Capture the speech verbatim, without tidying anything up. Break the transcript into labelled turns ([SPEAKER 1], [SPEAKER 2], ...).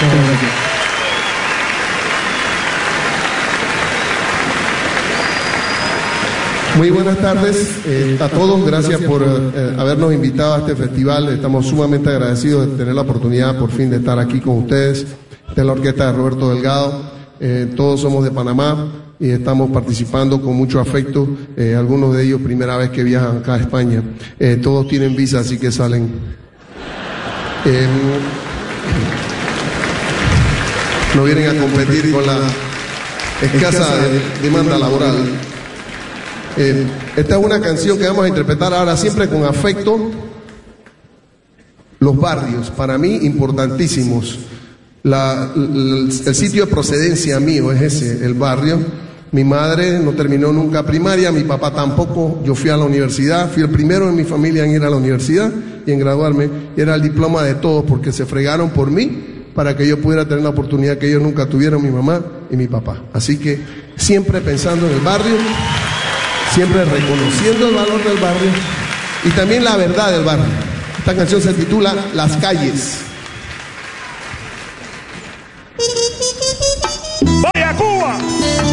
[SPEAKER 1] Muchas gracias. Muy buenas tardes eh, a todos, gracias por eh, habernos invitado a este festival. Estamos sumamente agradecidos de tener la oportunidad por fin de estar aquí con ustedes. Esta es la orquesta de Roberto Delgado, eh, todos somos de Panamá y estamos participando con mucho afecto, eh, algunos de ellos primera vez que viajan acá a España. Eh, todos tienen visa, así que salen. Eh, no vienen a competir con la escasa demanda laboral. Eh, esta es una canción que vamos a interpretar ahora siempre con afecto. Los barrios, para mí, importantísimos. La, el, el sitio de procedencia mío es ese, el barrio. Mi madre no terminó nunca primaria, mi papá tampoco. Yo fui a la universidad, fui el primero en mi familia en ir a la universidad y en graduarme. Y era el diploma de todos porque se fregaron por mí para que yo pudiera tener la oportunidad que ellos nunca tuvieron, mi mamá y mi papá. Así que siempre pensando en el barrio, siempre reconociendo el valor del barrio y también la verdad del barrio. Esta canción se titula Las Calles.
[SPEAKER 2] ¡Voy a Cuba!